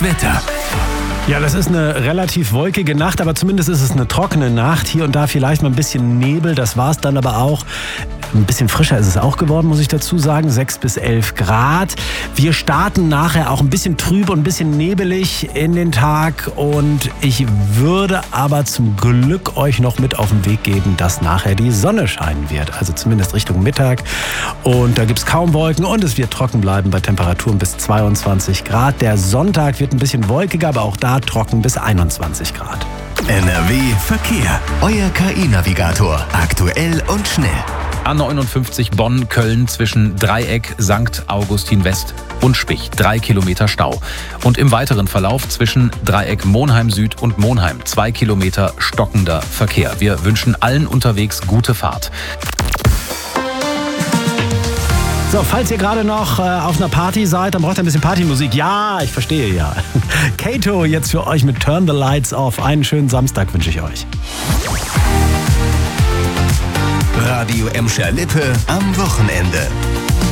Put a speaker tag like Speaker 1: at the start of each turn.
Speaker 1: Wetter.
Speaker 2: Ja, das ist eine relativ wolkige Nacht, aber zumindest ist es eine trockene Nacht. Hier und da vielleicht mal ein bisschen Nebel, das war es dann aber auch. Ein bisschen frischer ist es auch geworden, muss ich dazu sagen, 6 bis 11 Grad. Wir starten nachher auch ein bisschen trüb und ein bisschen nebelig in den Tag und ich würde aber zum Glück euch noch mit auf den Weg geben, dass nachher die Sonne scheinen wird, also zumindest Richtung Mittag und da gibt es kaum Wolken und es wird trocken bleiben bei Temperaturen bis 22 Grad. Der Sonntag wird ein bisschen wolkiger, aber auch da trocken bis 21 Grad.
Speaker 1: NRW Verkehr. Euer KI-Navigator. Aktuell und schnell.
Speaker 3: A59 Bonn-Köln zwischen Dreieck, St. Augustin West und Spich. 3 Kilometer Stau. Und im weiteren Verlauf zwischen Dreieck Monheim Süd und Monheim. 2 Kilometer stockender Verkehr. Wir wünschen allen unterwegs gute Fahrt.
Speaker 2: So, falls ihr gerade noch auf einer Party seid, dann braucht ihr ein bisschen Partymusik. Ja, ich verstehe ja. Kato jetzt für euch mit Turn the Lights Off. Einen schönen Samstag wünsche ich euch.
Speaker 1: Radio Emscher Lippe am Wochenende.